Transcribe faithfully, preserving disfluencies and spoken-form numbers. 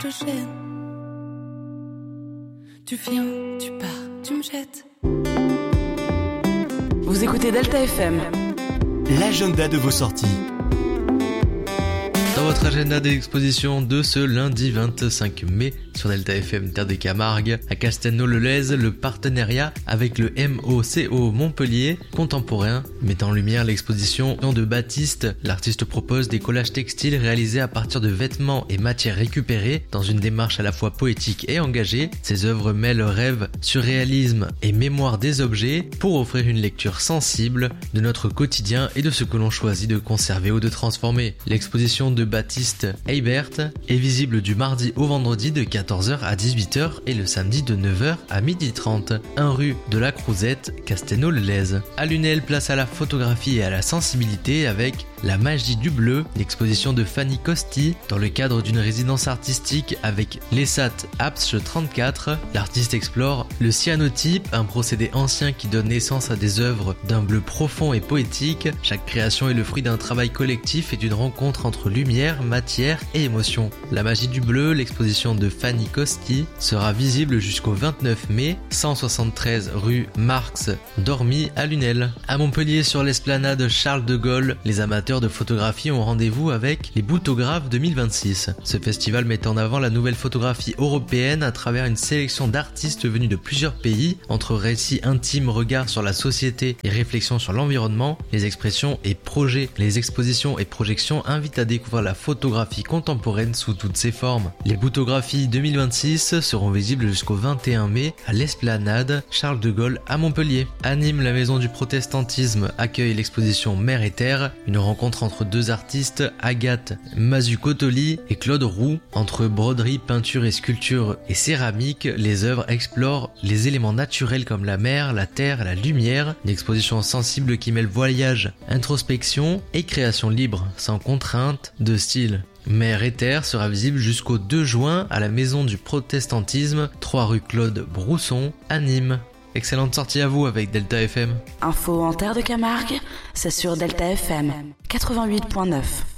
te gêne. Tu viens, tu pars, tu me jettes. Vous écoutez Delta F M. L'agenda de vos sorties. Dans votre agenda d'exposition de ce lundi vingt-cinq mai sur Delta F M Terre des Camargues, à Castelnau-le-Lez, le partenariat avec le M O C O Montpellier Contemporain met en lumière l'exposition de Baptiste. L'artiste propose des collages textiles réalisés à partir de vêtements et matières récupérées dans une démarche à la fois poétique et engagée. Ses œuvres mêlent rêve, surréalisme et mémoire des objets pour offrir une lecture sensible de notre quotidien et de ce que l'on choisit de conserver ou de transformer. L'exposition de Baptiste Heibert est visible du mardi au vendredi de quatorze heures à dix-huit heures et le samedi de neuf heures à midi trente, un rue de la Crouzette, Castelnau-le-Lez. À Lunel, place à la photographie et à la sensibilité avec La magie du bleu, l'exposition de Fanny Costi dans le cadre d'une résidence artistique avec l'Essat Apsch trente-quatre. L'artiste explore le cyanotype, un procédé ancien qui donne naissance à des œuvres d'un bleu profond et poétique. Chaque création est le fruit d'un travail collectif et d'une rencontre entre lumière, matière et émotion. La magie du bleu, l'exposition de Fanny Costi, sera visible jusqu'au vingt-neuf mai, cent soixante-treize rue Marx Dormy à Lunel. À Montpellier, sur l'esplanade Charles de Gaulle, les amateurs de photographie ont rendez-vous avec les Boutographes deux mille vingt-six. Ce festival met en avant la nouvelle photographie européenne à travers une sélection d'artistes venus de plusieurs pays. Entre récits intimes, regards sur la société et réflexions sur l'environnement, les expressions et projets, les expositions et projections invitent à découvrir la photographie contemporaine sous toutes ses formes. Les Boutographies deux mille vingt-six seront visibles jusqu'au vingt et un mai à l'esplanade Charles de Gaulle à Montpellier. À Nîmes, la maison du protestantisme accueille l'exposition Mer et Terre, une rencontre entre deux artistes, Agathe Mazzucotoli et Claude Roux. Entre broderie, peinture et sculpture et céramique, les œuvres explorent les éléments naturels comme la mer, la terre, la lumière. Une exposition sensible qui mêle voyage, introspection et création libre, sans contrainte de style. Mer et Terre sera visible jusqu'au deux juin à la maison du protestantisme, trois rue Claude Brousson à Nîmes. Excellente sortie à vous avec Delta F M. Info en Terre de Camargue, c'est sur Delta F M quatre-vingt-huit point neuf.